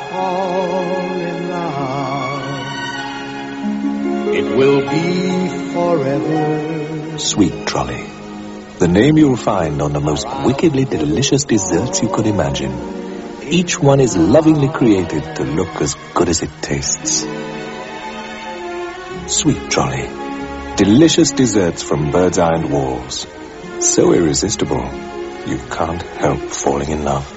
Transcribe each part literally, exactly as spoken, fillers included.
fall in love, it will be forever. Sweet Trolley. The name you'll find on the most wickedly delicious desserts you could imagine. Each one is lovingly created to look as good as it tastes. Sweet Trolley. Delicious desserts from Bird's Eye and Walls. So irresistible, you can't help falling in love.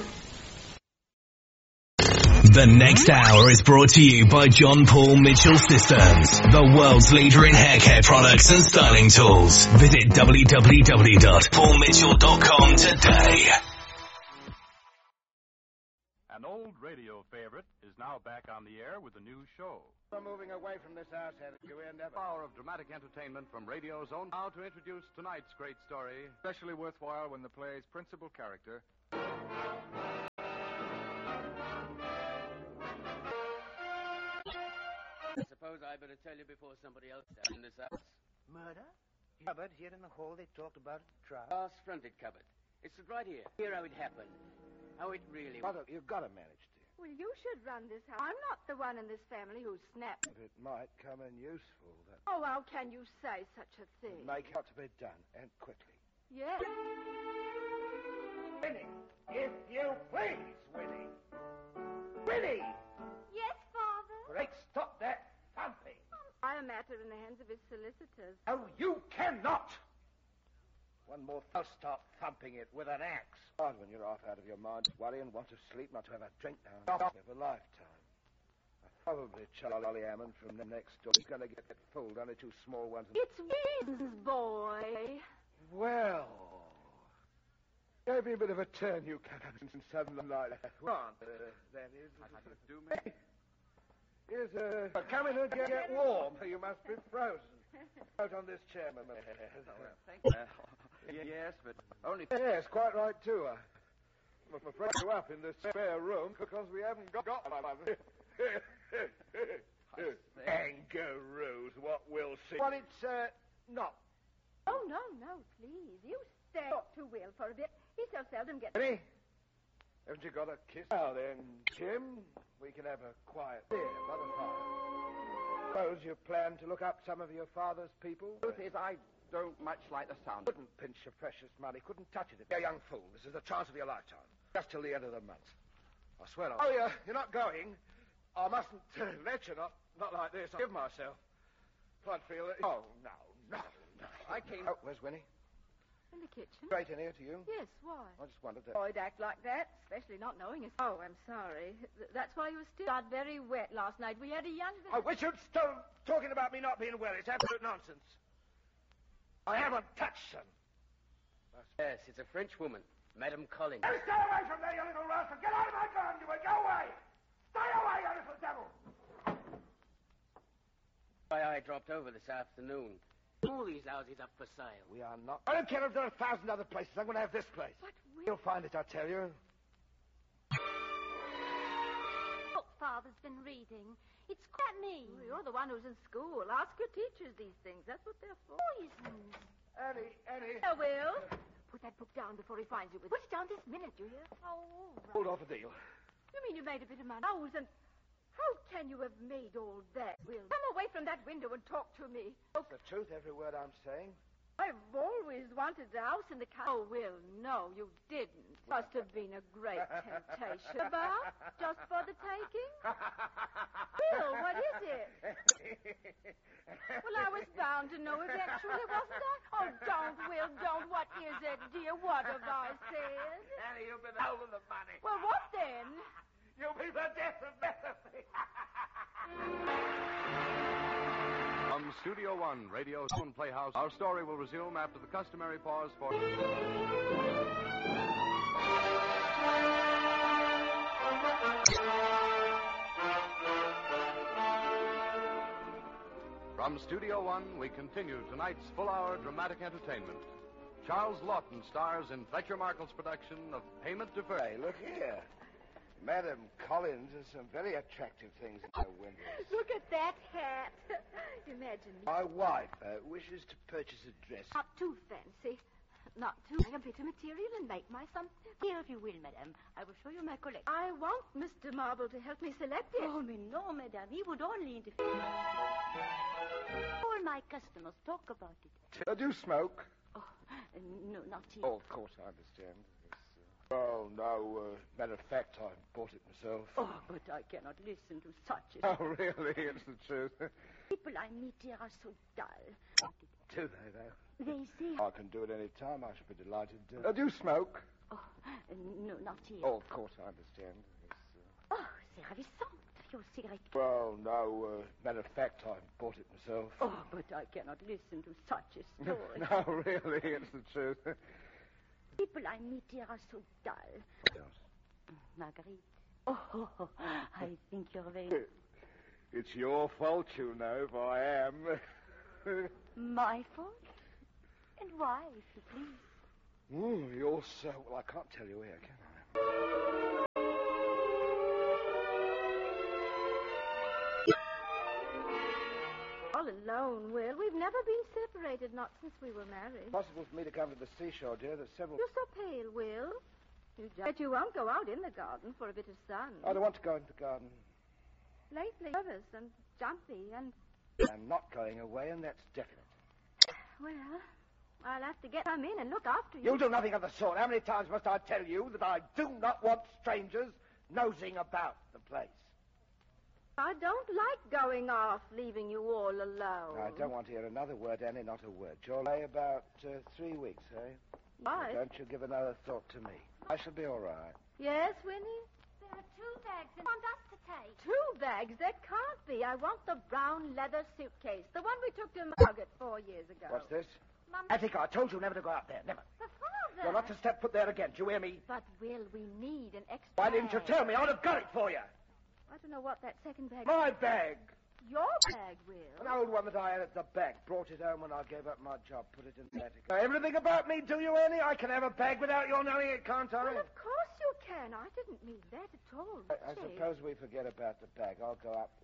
The next hour is brought to you by John Paul Mitchell Systems, the world's leader in hair care products and styling tools. Visit w w w dot paul mitchell dot com today. An old radio favorite is now back on the air with a new show. We're moving away from this house, haven't you? We're never. Power of dramatic entertainment from radio's own. Now to introduce tonight's great story, especially worthwhile when the play's principal character. I suppose I better tell you before somebody else does in this house. Murder? Cupboard here in the hall they talked about at the trial. Glass fronted cupboard. It's right here. Here how it happened. How it really was. Mother, you've got to manage, dear. Well, you should run this house. I'm not the one in this family who snapped. If it might come in useful, then Oh, how can you say such a thing? make it to be done, and quickly. Yes. Winnie! If you please, Winnie! Winnie! Yes, Father? Great, stop that thumping! I am matter in the hands of his solicitors. Oh, you cannot! One more, I'll start thumping it with an axe. Hard when you're off out of your mind, worrying, want to sleep, not to have a drink now. Of a lifetime. Probably Charlie Hammond from the next door. He's going to get fooled, only two small ones. It's Wiz, boy. Well, gave me a bit of a turn, you come in something like that. Grant, uh, that is. Do me? Here's a... Uh, come in and get, get warm. You must be frozen. Out on this chair, my man. Thank you. Yes, but only... Yes, quite right, too. Uh, I'm afraid you up in this spare room because we haven't got, got one. Kangaroos, what we'll see. Well, it's, uh, not. Oh, no, no, please. You stay to Will for a bit. He so seldom gets... Ready? Haven't you got a kiss? Now then, Jim, we can have a quiet beer by the fire. Suppose you plan to look up some of your father's people? Truth is, I don't much like the sound. Couldn't pinch your precious money, couldn't touch it. You're a young fool. This is the chance of your lifetime. Just till the end of the month. I swear. I'll... Oh, yeah, you're not going. I mustn't uh, let you, not, not like this. I'll give myself. I'd feel that... Oh, no, no, no. I came... Oh, where's Winnie? In the kitchen? Straight in here to you? Yes, why? I just wondered that. Boy'd act like that, especially not knowing us. Oh, I'm sorry. Th- That's why you were still got very wet last night. We had a young... I wish you'd stop talking about me not being well. It's absolute nonsense. I haven't touched them. Yes, it's a French woman, Madame Collins. Hey, stay away from there, you little rascal! Get out of my garden, you will! Go away! Stay away, you little devil! Why, I dropped over this afternoon. All these houses up for sale. We are not... I don't care if there are a thousand other places. I'm going to have this place. But we... You'll find it, I tell you. What Father's been reading. It's quite me. Oh, you're the one who's in school. Ask your teachers these things. That's what they're for. Poisons. Annie, Annie. There, Will. Put that book down before he finds you with it. Put it down this minute, do you hear? Oh, all right. Hold off a deal. You mean you made a bit of money? Thousand. How can you have made all that, Will? Come away from that window and talk to me. It's the truth, every word I'm saying. I've always wanted a house in the country. Oh, Will, no, you didn't. Must have been a great temptation. About? Just for the taking? Will, what is it? Well, I was bound to know eventually, wasn't I? Oh, don't, Will, don't. What is it, dear? What have I said? Annie, you'll be the hell of the money. Well, what then? You'll be the death of Bethany. From Studio One, Radio Soon Playhouse, our story will resume after the customary pause for... From Studio One, we continue tonight's full-hour dramatic entertainment. Charles Lawton stars in Fletcher Markle's production of Payment Deferred. Hey, look here. Madam Collins has some very attractive things in her windows. Look at that hat. Imagine. My wife uh, wishes to purchase a dress. Not too fancy. not too. A bit of material and make my some. Here, if you will, madame. I will show you my collection. I want Mister Marble to help me select it. Oh, mais no, madame. He would only interfere. All my customers talk about it. I do smoke. Oh, no, not here. Oh, of course, I understand. It's, uh... Oh, no. Uh, matter of fact, I bought it myself. Oh, but I cannot listen to such a... Oh, really? It's the truth. People I meet here are so dull. Do they, though? They say... I can do it any time. I should be delighted. Uh, I do smoke. Oh, no, not here. Oh, of course, I understand. It's, uh... Oh, c'est ravissant, your cigarette. Well, no. Uh, matter of fact, I bought it myself. Oh, but I cannot listen to such a story. No, really, it's the truth. People I meet here are so dull. Yes. Marguerite. Oh, oh, oh, I think you're very... It's your fault, you know, if I am. My fault? And why, if you please? Mm, you're so... Well, I can't tell you here, can I? All alone, Will. We've never been separated, not since we were married. Possible for me to come to the seashore, dear. There's several... You're so pale, Will. You just... But you won't go out in the garden for a bit of sun. I don't want to go into the garden. Lately, nervous and jumpy and... I'm not going away, and that's definite. Well, I'll have to get come in and look after you. You'll do nothing of the sort. How many times must I tell you that I do not want strangers nosing about the place? I don't like going off, leaving you all alone. I don't want to hear another word, Annie, not a word. You'll lay about uh, three weeks, eh? Why? Well, don't you give another thought to me. I shall be all right. Yes, Winnie? There are two bags and want us to take. Two bags? There can't be. I want the brown leather suitcase, the one we took to Margaret four years ago. What's this? Mum, Attica, I told you never to go out there. Never. but Father. You're not to step foot there again. Do you hear me? But, Will, we need an extra Why didn't you bag. tell me? I would have got it for you. I don't know what that second bag... My bag. Your bag, Will. An old one that I had at the bank. Brought it home when I gave up my job. Put it in the attic. Know everything about me, do you, Annie? I can have a bag without your knowing it, can't I? Well, of course you can. I didn't mean that at all. I, I Richie. suppose we forget about the bag. I'll go up.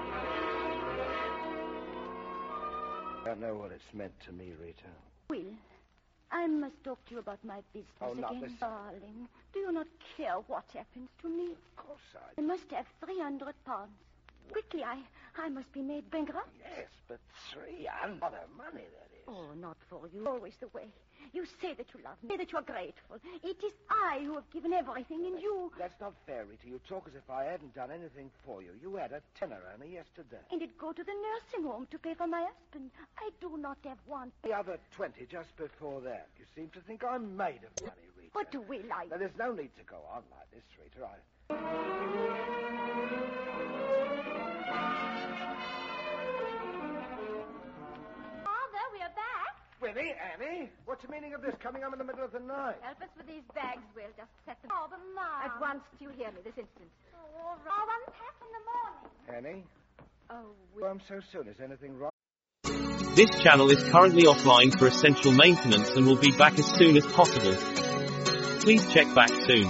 I don't know what it's meant to me, Rita. Will, I must talk to you about my business Oh, not again. this- Darling, do you not care what happens to me? Of course I I must have three hundred pounds. Quickly, I, I must be made bankrupt. Yes, but three hundred. What a money that is. Oh, not for you. Always the way. You say that you love me, say that you are grateful. It is I who have given everything, and you... That's not fair, Rita. You talk as if I hadn't done anything for you. You had a tenner only yesterday. And it go to the nursing home to pay for my husband. I do not have one. The other twenty just before that. You seem to think I'm made of money, Rita. What do we like? Now, there's no need to go on like this, Rita. I... Father, we are back. Winnie, Annie, what's the meaning of this coming up in the middle of the night? Help us with these bags, Will. Just set them... Oh, but Mum. At once, do you hear me this instant? Oh, all right. I'll unpack in the morning. Annie? Oh, Well, I'm so soon. Is anything wrong? This channel is currently offline for essential maintenance and will be back as soon as possible. Please check back soon.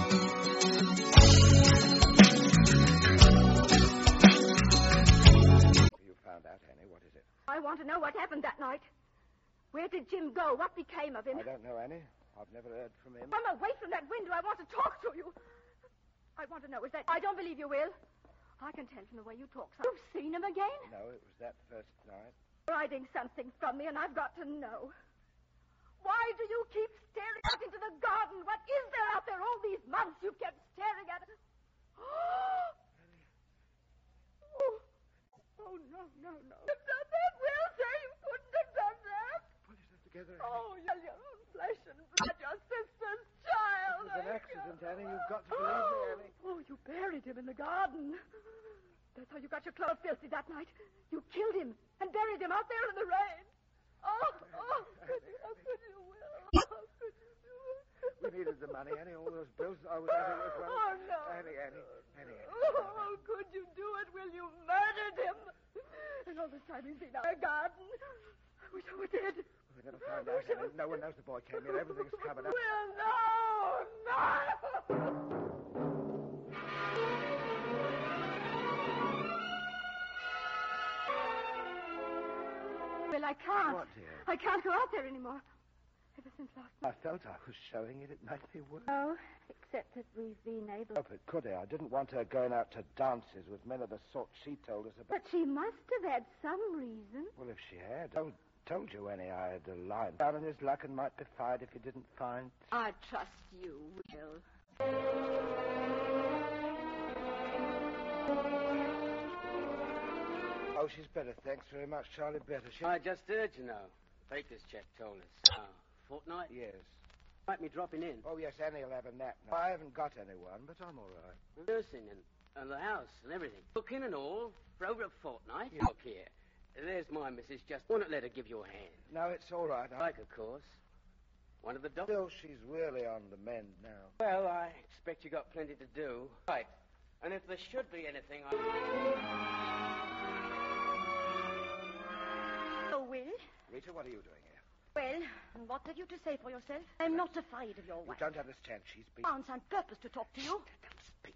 You found out, Annie. What is it? I want to know what happened that night. Where did Jim go? What became of him? I don't know, Annie. I've never heard from him. Come away from that window. I want to talk to you. I want to know, is that... I don't believe you, Will. I can tell from the way you talk. So... You've seen him again? No, it was that first night. Hiding something from me, and I've got to know. Why do you keep staring out into the garden? What is there out there all these months you've kept staring at it? Oh, oh no, no, no. You've done that, Will. Say you couldn't have done that. Pull yourself together. Oh, you're your own flesh and blood, your sister's child. It was an accident, Annie. You've got to believe me, Annie. Oh, you buried him in the garden. That's how you got your clothes filthy that night. You killed him and buried him out there in the rain. Oh, oh, how could you, Will? How could you do it? We needed the money, Annie. All those bills I was having as well. Oh, no. Annie, Annie, Annie, Annie. Oh, how could you do it, Will? You murdered him. And all this time he's been out in the garden. I wish I were dead. We never found out, Annie. No one knows the boy came here. Everything's covered up. Will, no, no. Well, I can't. What, dear? I can't go out there anymore. Ever since hasn't lost I felt I was showing it. It made me worse. No, except that we've been able... Hope it could I? I didn't want her going out to dances with men of the sort she told us about. But she must have had some reason. Well, if she had, I told you any I had a line. Down on his luck and might be fired if he didn't find... I trust you, Will. Oh, she's better. Thanks very much, Charlie. Better. She... I just heard, you know. Baker's chap told us. Oh, fortnight? Yes. Might be dropping in. Oh, yes, Annie'll have a nap now. I haven't got anyone, but I'm all right. Nursing and, and the house and everything. Cooking and all for over a fortnight. Yeah. Look here. There's my missus. Just want to let her give you a hand. No, it's all right. I... Like, of course. One of the doctors. Still, she's really on the mend now. Well, I expect you got plenty to do. Right. And if there should be anything, I... Oh, Will? Rita, what are you doing here? Well, what have you to say for yourself? I'm not afraid of your wife. You don't understand. She's been... Found on purpose to talk to you. Don't